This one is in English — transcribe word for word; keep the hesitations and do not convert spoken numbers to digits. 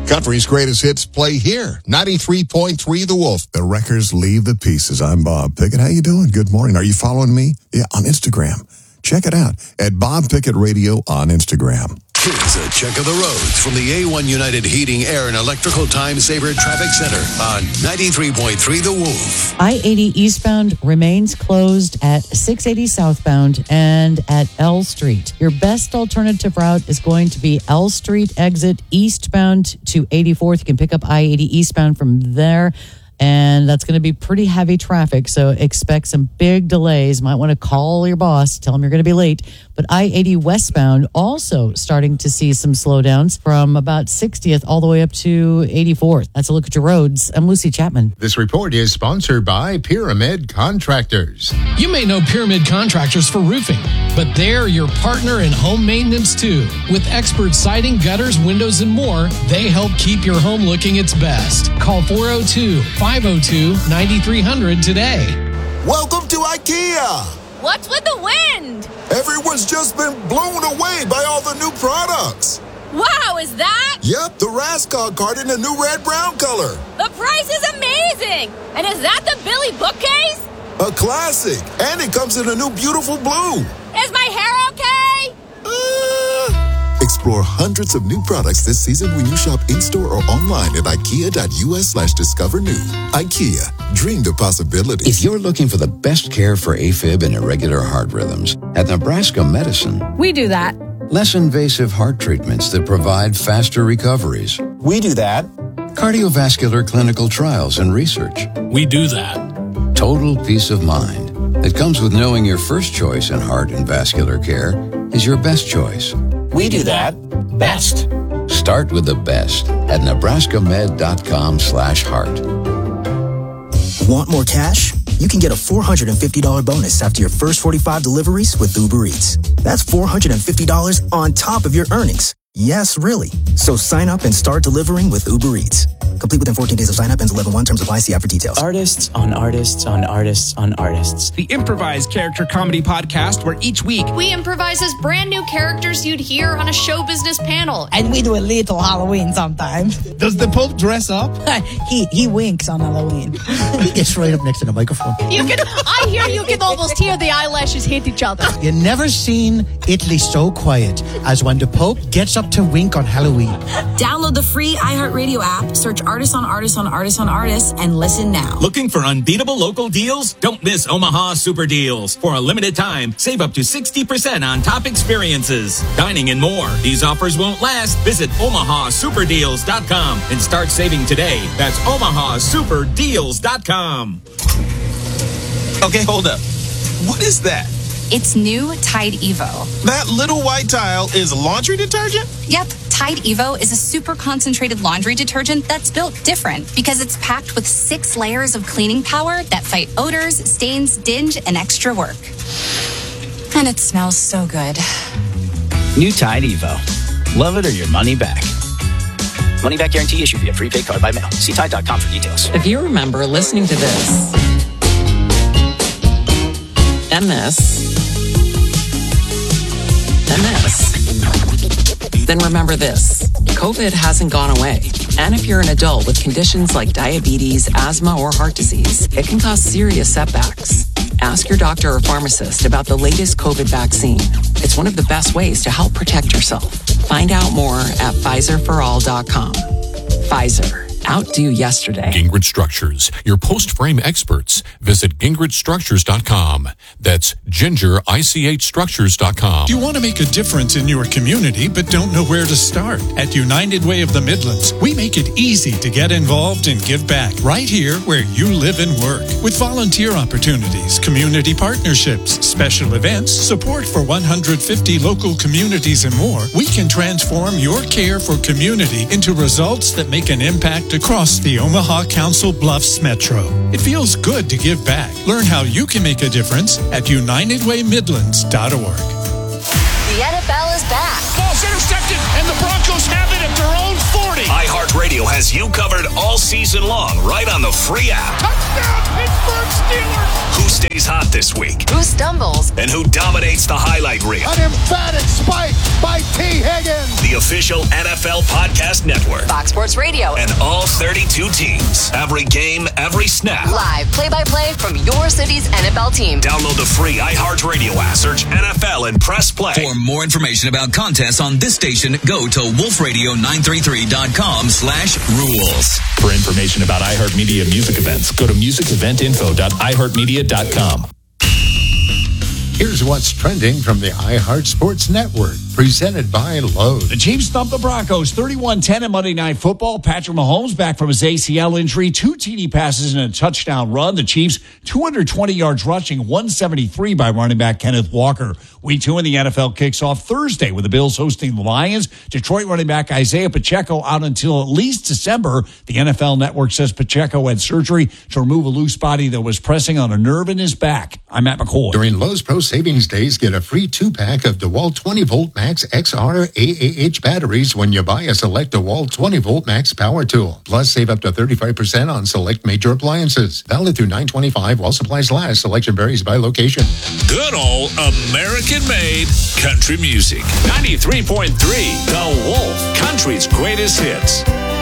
Country's greatest hits play here. ninety-three point three The Wolf. The wreckers leave the pieces. I'm Bob Pickett. How you doing? Good morning. Are you following me? Yeah, on Instagram. Check it out at Bob Pickett Radio on Instagram. Here's a check of the roads from the A one United Heating, Air, and Electrical Time Saver Traffic Center on ninety-three point three The Wolf. I eighty eastbound remains closed at six eighty southbound and at L Street. Your best alternative route is going to be L Street exit eastbound to eighty-fourth. You can pick up I eighty eastbound from there. And that's going to be pretty heavy traffic, so expect some big delays. Might want to call your boss, tell him you're going to be late. But I eighty westbound also starting to see some slowdowns from about sixtieth all the way up to eighty-fourth. That's a look at your roads. I'm Lucy Chapman. This report is sponsored by Pyramid Contractors. You may know Pyramid Contractors for roofing, but they're your partner in home maintenance too. With expert siding, gutters, windows, and more, they help keep your home looking its best. Call four oh two, five oh two, nine three hundred today. Welcome to IKEA. What's with the wind? Everyone's just been blown away by all the new products. Wow, is that? Yep, the Raskog cart in the new red-brown color. The price is amazing. And is that the Billy bookcase? A classic. And it comes in a new beautiful blue. Is my hair okay? Uh... Explore hundreds of new products this season when you shop in-store or online at ikea.us slash discover new. IKEA, dream the possibilities. If you're looking for the best care for AFib and irregular heart rhythms, at Nebraska Medicine, We do that. less invasive heart treatments that provide faster recoveries. We do that. Cardiovascular clinical trials and research. We do that. Total peace of mind that comes with knowing your first choice in heart and vascular care is your best choice. We do that best. Start with the best at nebraskamed.com slash heart. Want more cash? You can get a four hundred fifty dollars bonus after your first forty-five deliveries with Uber Eats. That's four hundred fifty dollars on top of your earnings. Yes, really. So sign up and start delivering with Uber Eats. Complete within fourteen days of sign up. Ends eleven one. Terms apply. See app for details. Artists on artists on artists on artists. The improvised character comedy podcast where each week we improvise as brand new characters you'd hear on a show business panel. And we do a little Halloween sometimes. Does the Pope dress up? he he winks on Halloween. He gets right up next to the microphone. You can I hear you can almost hear the eyelashes hit each other. You never seen Italy so quiet as when the Pope gets up to wink on Halloween. Download the free iHeartRadio app, search Artists on Artists on Artists on Artists, and listen now. Looking for unbeatable local deals? Don't miss Omaha Super Deals. For a limited time, save up to sixty percent on top experiences, dining, and more. These offers won't last. Visit omaha super deals dot com and start saving today. That's omaha super deals dot com. Okay, hold up. What is that? It's new Tide Evo. That little white tile is laundry detergent? Yep, Tide Evo is a super concentrated laundry detergent that's built different because it's packed with six layers of cleaning power that fight odors, stains, dinge, and extra work. And it smells so good. New Tide Evo. Love it or your money back. Money back guarantee issued via prepaid card by mail. See Tide dot com for details. If you remember listening to this and this and this, then remember this. COVID hasn't gone away. And if you're an adult with conditions like diabetes, asthma, or heart disease, it can cause serious setbacks. Ask your doctor or pharmacist about the latest COVID vaccine. It's one of the best ways to help protect yourself. Find out more at Pfizer for all dot com. Pfizer. Outdo yesterday. Gingrich Structures, your post-frame experts. Visit gingrich structures dot com. That's ginger ich structures dot com. You want to make a difference in your community, but don't know where to start? At United Way of the Midlands, we make it easy to get involved and give back right here where you live and work. With volunteer opportunities, community partnerships, special events, support for one hundred fifty local communities and more, we can transform your care for community into results that make an impact across the Omaha Council Bluffs Metro. It feels good to give back. Learn how you can make a difference at united way midlands dot org. The N F L is back. Ball's intercepted, and the Broncos have it at their own forty. iHeartRadio has you covered all all season long right on the free app. Touchdown, Pittsburgh Steelers! Who stays hot this week? Who stumbles? And who dominates the highlight reel? An emphatic spike by T. Higgins. The official N F L Podcast Network. Fox Sports Radio. And all thirty-two teams. Every game, every snap. Live play-by-play from your city's N F L team. Download the free iHeartRadio app. Search N F L and press play. For more information about contests on this station, go to wolf radio nine three three dot com slash rules. For information about iHeartMedia music events, go to music event info dot i heart media dot com. Here's what's trending from the iHeart Sports Network, presented by Lowe's. The Chiefs thumped the Broncos thirty-one ten in Monday Night Football. Patrick Mahomes back from his A C L injury, two T D passes and a touchdown run. The Chiefs two hundred twenty yards rushing, one seventy-three by running back Kenneth Walker. Week two in the N F L kicks off Thursday with the Bills hosting the Lions. Detroit running back Isaiah Pacheco out until at least December. The N F L Network says Pacheco had surgery to remove a loose body that was pressing on a nerve in his back. I'm Matt McCoy. During Lowe's Pro Savings Days, get a free two-pack of DeWalt twenty-volt Max X R A A H batteries when you buy a select DeWalt twenty-volt Max power tool. Plus, save up to thirty-five percent on select major appliances. Valid through nine twenty-five while supplies last. Selection varies by location. Good old American-made country music. ninety-three point three The Wolf, country's greatest hits.